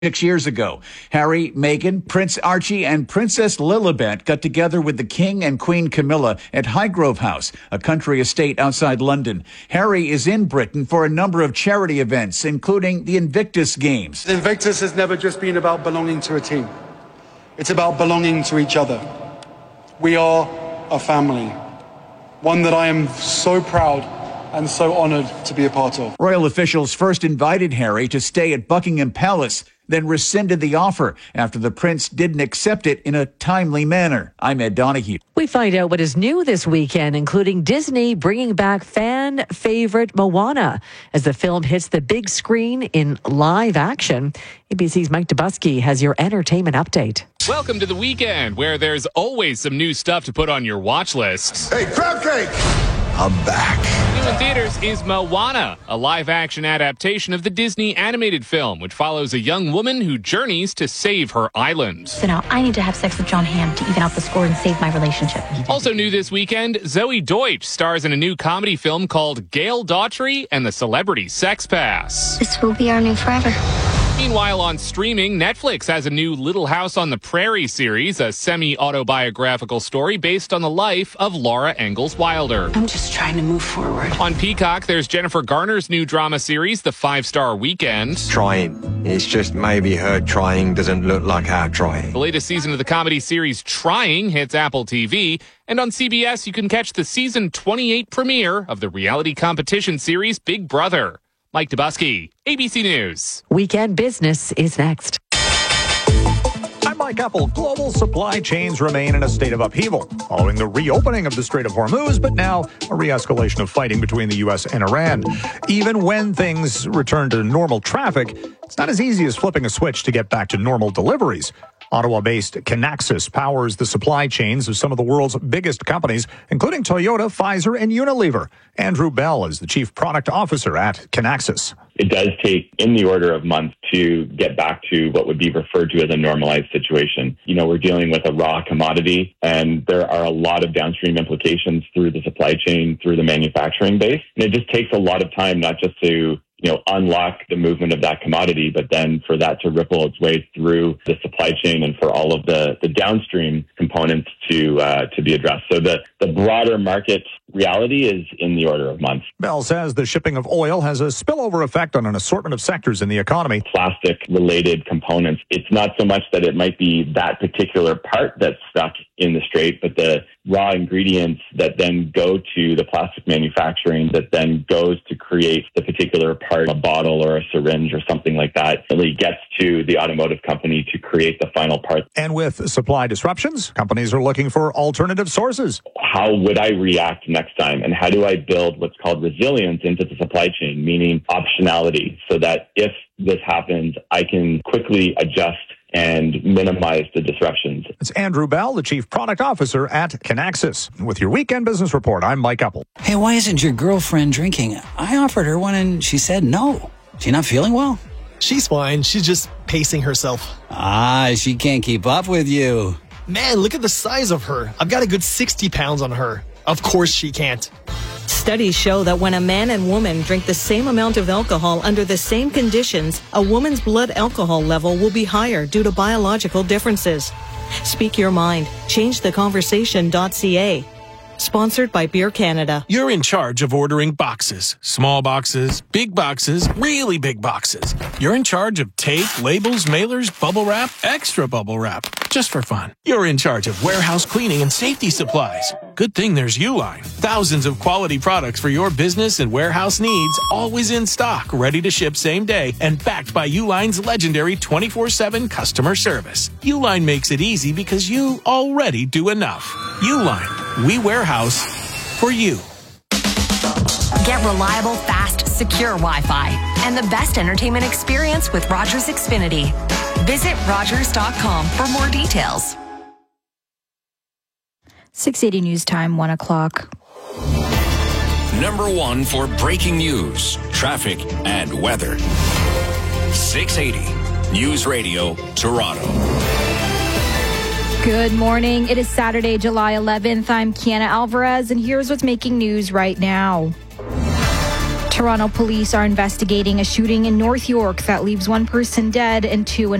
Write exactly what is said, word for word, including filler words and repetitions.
Six years ago, Harry, Meghan, Prince Archie, and Princess Lilibet got together with the King and Queen Camilla at Highgrove House, a country estate outside London. Harry is in Britain for a number of charity events, including the Invictus Games. Invictus has never just been about belonging to a team. It's about belonging to each other. We are a family, one that I am so proud and so honored to be a part of. Royal officials first invited Harry to stay at Buckingham Palace, then rescinded the offer after the prince didn't accept it in a timely manner. I'm Ed Donahue. We find out what is new this weekend, including Disney bringing back fan favorite Moana as the film hits the big screen in live action. A B C's Mike Dubusky has your entertainment update. Welcome to the weekend, where there's always some new stuff to put on your watch list. Hey, crab cake! I'm back. New in theaters is Moana, a live-action adaptation of the Disney animated film, which follows a young woman who journeys to save her island. So now I need to have sex with John Hamm to even out the score and save my relationship. Also new this weekend, Zoe Deutsch stars in a new comedy film called Gail Daughtry and the Celebrity Sex Pass. This will be our new forever. Meanwhile, on streaming, Netflix has a new Little House on the Prairie series, a semi-autobiographical story based on the life of Laura Ingalls Wilder. I'm just trying to move forward. On Peacock, there's Jennifer Garner's new drama series, The Five-Star Weekend. Trying. It's just maybe her trying doesn't look like our trying. The latest season of the comedy series Trying hits Apple T V. And on C B S, you can catch the season twenty-eight premiere of the reality competition series Big Brother. Mike Dubusky, A B C News. Weekend Business is next. I'm Mike Apple. Global supply chains remain in a state of upheaval following the reopening of the Strait of Hormuz, but now a re-escalation of fighting between the U S and Iran. Even when things return to normal traffic, it's not as easy as flipping a switch to get back to normal deliveries. Ottawa-based Kinaxis powers the supply chains of some of the world's biggest companies, including Toyota, Pfizer, and Unilever. Andrew Bell is the chief product officer at Kinaxis. It does take in the order of months to get back to what would be referred to as a normalized situation. You know, we're dealing with a raw commodity, and there are a lot of downstream implications through the supply chain, through the manufacturing base. And it just takes a lot of time, not just to you know, unlock the movement of that commodity, but then for that to ripple its way through the supply chain and for all of the, the downstream components to uh, to be addressed. So the, the broader market reality is in the order of months. Bell says the shipping of oil has a spillover effect on an assortment of sectors in the economy. Plastic-related components, it's not so much that it might be that particular part that's stuck in the strait, but the raw ingredients that then go to the plastic manufacturing that then goes to create the particular part, a bottle or a syringe or something like that, really gets to the automotive company to create the final part. And with supply disruptions, companies are looking for alternative sources. How would I react next time? And how do I build what's called resilience into the supply chain, meaning optionality, so that if this happens, I can quickly adjust and minimize the disruptions. It's Andrew Bell, the Chief Product Officer at Kinaxis. With your Weekend Business Report, I'm Mike Apple. Hey, why isn't your girlfriend drinking? I offered her one and she said no. She not feeling well? She's fine. She's just pacing herself. Ah, she can't keep up with you. Man, look at the size of her. I've got a good sixty pounds on her. Of course she can't. Studies show that when a man and woman drink the same amount of alcohol under the same conditions, a woman's blood alcohol level will be higher due to biological differences. Speak your mind. change the conversation dot c a. Sponsored by Beer Canada. You're in charge of ordering boxes. Small boxes, big boxes, really big boxes. You're in charge of tape, labels, mailers, bubble wrap, extra bubble wrap. Just for fun. You're in charge of warehouse cleaning and safety supplies. Good thing there's Uline. Thousands of quality products for your business and warehouse needs, always in stock, ready to ship same day, and backed by Uline's legendary twenty-four seven customer service. Uline makes it easy because you already do enough. Uline. We warehouse for you. Get reliable, fast, secure Wi-Fi and the best entertainment experience with Rogers Xfinity. Visit Rogers dot com for more details. six eighty News Time, one o'clock. Number one for breaking news, traffic, and weather. six eighty News Radio, Toronto. Good morning. It is Saturday, July eleventh. I'm Kiana Alvarez, and here's what's making news right now. Toronto police are investigating a shooting in North York that leaves one person dead and two